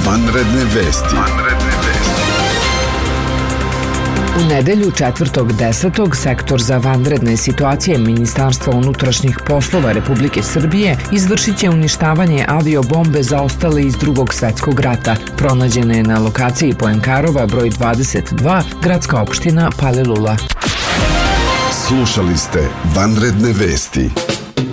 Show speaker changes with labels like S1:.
S1: Vanredne vesti.
S2: U nedelju 4.10. Sektor za vanredne situacije Ministarstva unutrašnjih poslova Republike Srbije izvršit će uništavanje aviobombe zaostale iz Drugog svjetskog rata. Pronađene je na lokaciji Poenkarova broj 22, gradska opština Palilula.
S1: Slušali ste Vanredne vesti.